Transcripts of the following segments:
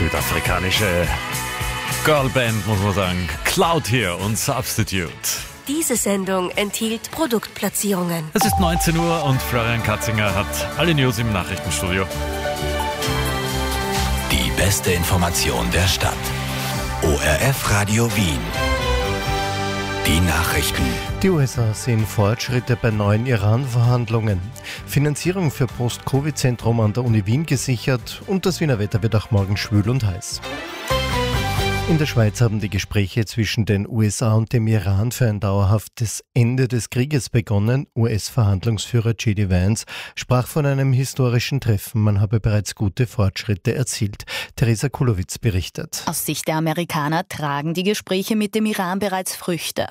Südafrikanische Girlband, muss man sagen. Cloud hier und Substitute. Diese Sendung enthielt Produktplatzierungen. Es ist 19 Uhr und Florian Katzinger hat alle News im Nachrichtenstudio. Die beste Information der Stadt. ORF Radio Wien. Die Nachrichten. Die USA sehen Fortschritte bei neuen Iran-Verhandlungen. Finanzierung für Post-Covid-Zentrum an der Uni Wien gesichert und das Wiener Wetter wird auch morgen schwül und heiß. In der Schweiz haben die Gespräche zwischen den USA und dem Iran für ein dauerhaftes Ende des Krieges begonnen. US-Verhandlungsführer J.D. Vance sprach von einem historischen Treffen. Man habe bereits gute Fortschritte erzielt. Theresa Kulowitz berichtet. Aus Sicht der Amerikaner tragen die Gespräche mit dem Iran bereits Früchte,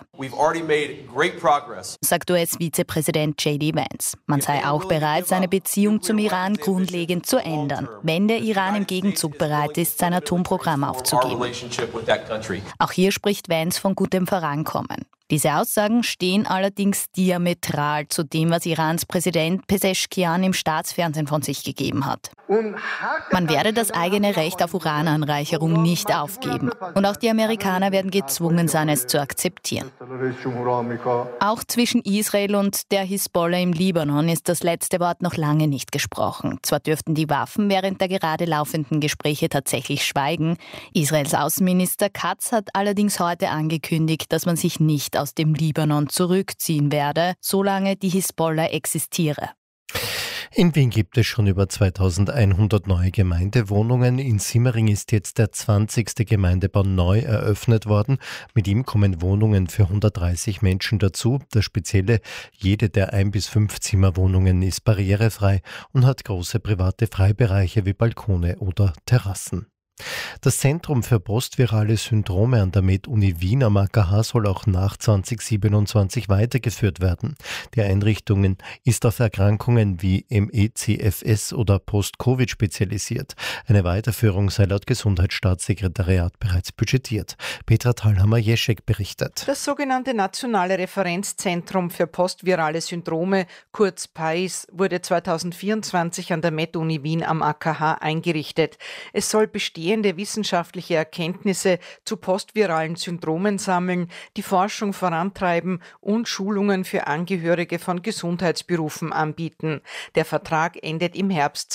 sagt US-Vizepräsident J.D. Vance. Man sei auch bereit, seine Beziehung zum Iran grundlegend zu ändern, wenn der Iran im Gegenzug bereit ist, sein Atomprogramm aufzugeben. Auch hier spricht Vance von gutem Vorankommen. Diese Aussagen stehen allerdings diametral zu dem, was Irans Präsident Pezeshkian im Staatsfernsehen von sich gegeben hat. Man werde das eigene Recht auf Urananreicherung nicht aufgeben. Und auch die Amerikaner werden gezwungen sein, es zu akzeptieren. Auch zwischen Israel und der Hisbollah im Libanon ist das letzte Wort noch lange nicht gesprochen. Zwar dürften die Waffen während der gerade laufenden Gespräche tatsächlich schweigen. Israels Außenminister Katz hat allerdings heute angekündigt, dass man sich nicht aus dem Libanon zurückziehen werde, solange die Hisbollah existiere. In Wien gibt es schon über 2100 neue Gemeindewohnungen. In Simmering ist jetzt der 20. Gemeindebau neu eröffnet worden. Mit ihm kommen Wohnungen für 130 Menschen dazu. Das Spezielle, jede der 1- bis 5-Zimmerwohnungen ist barrierefrei und hat große private Freibereiche wie Balkone oder Terrassen. Das Zentrum für postvirale Syndrome an der Med-Uni Wien am AKH soll auch nach 2027 weitergeführt werden. Die Einrichtung ist auf Erkrankungen wie ME/CFS oder Post-Covid spezialisiert. Eine Weiterführung sei laut Gesundheitsstaatssekretariat bereits budgetiert. Petra Thalhammer-Jeschek berichtet. Das sogenannte Nationale Referenzzentrum für postvirale Syndrome, kurz PAIS, wurde 2024 an der Med-Uni Wien am AKH eingerichtet. Es soll bestehende wissenschaftliche Erkenntnisse zu postviralen Syndromen sammeln, die Forschung vorantreiben und Schulungen für Angehörige von Gesundheitsberufen anbieten. Der Vertrag endet im Herbst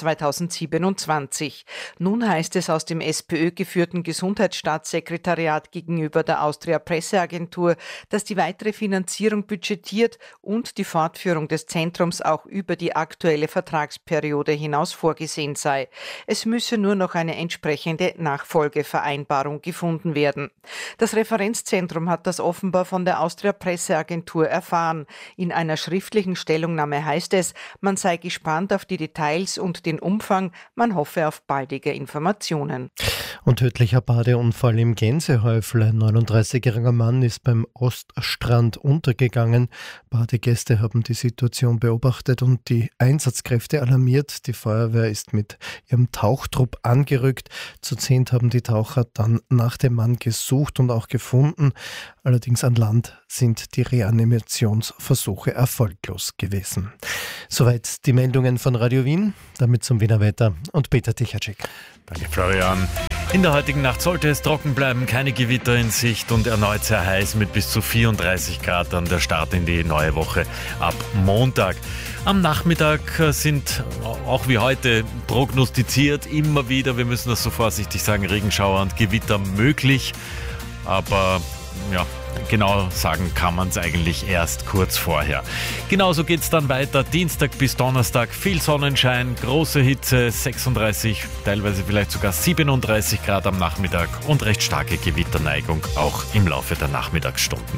2027. Nun heißt es aus dem SPÖ-geführten Gesundheitsstaatssekretariat gegenüber der Austria Presseagentur, dass die weitere Finanzierung budgetiert und die Fortführung des Zentrums auch über die aktuelle Vertragsperiode hinaus vorgesehen sei. Es müsse nur noch eine entsprechende Nachfolgevereinbarung gefunden werden. Das Referenzzentrum hat das offenbar von der Austria Presseagentur erfahren. In einer schriftlichen Stellungnahme heißt es, man sei gespannt auf die Details und den Umfang, man hoffe auf baldige Informationen. Und tödlicher Badeunfall im Gänsehäufel. Ein 39-jähriger Mann ist beim Oststrand untergegangen. Badegäste haben die Situation beobachtet und die Einsatzkräfte alarmiert. Die Feuerwehr ist mit ihrem Tauchtrupp angerückt. Zu 10 haben die Taucher dann nach dem Mann gesucht und auch gefunden. Allerdings an Land sind die Reanimationsversuche erfolglos gewesen. Soweit die Meldungen von Radio Wien. Damit zum Wiener Wetter und Peter Tichatschek. Danke, Florian. In der heutigen Nacht sollte es trocken bleiben, keine Gewitter in Sicht und erneut sehr heiß mit bis zu 34 Grad an der Start in die neue Woche ab Montag. Am Nachmittag sind auch wie heute prognostiziert immer wieder, wir müssen das so vorsichtig sagen, Regenschauer und Gewitter möglich, aber ja, genau sagen kann man es eigentlich erst kurz vorher. Genauso geht es dann weiter. Dienstag bis Donnerstag viel Sonnenschein, große Hitze, 36, teilweise vielleicht sogar 37 Grad am Nachmittag und recht starke Gewitterneigung auch im Laufe der Nachmittagsstunden.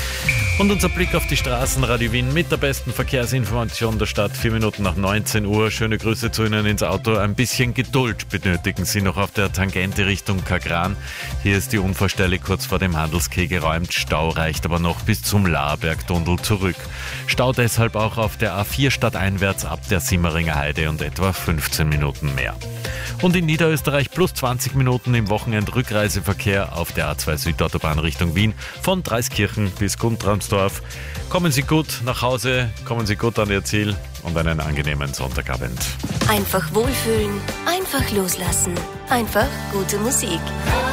Und unser Blick auf die Straßen, Radio Wien mit der besten Verkehrsinformation der Stadt. 4 Minuten nach 19 Uhr. Schöne Grüße zu Ihnen ins Auto. Ein bisschen Geduld benötigen Sie noch auf der Tangente Richtung Kagran. Hier ist die Unfallstelle kurz vor dem Handelskeh geräumt. Stau reicht aber noch bis zum Laarbergtunnel zurück. Stau deshalb auch auf der A4 stadteinwärts ab der Simmeringer Heide und etwa 15 Minuten mehr. Und in Niederösterreich plus 20 Minuten im Wochenend-Rückreiseverkehr auf der A2 Südautobahn Richtung Wien von Dreiskirchen bis Guntramsdorf. Kommen Sie gut nach Hause, kommen Sie gut an Ihr Ziel und einen angenehmen Sonntagabend. Einfach wohlfühlen, einfach loslassen. Einfach gute Musik.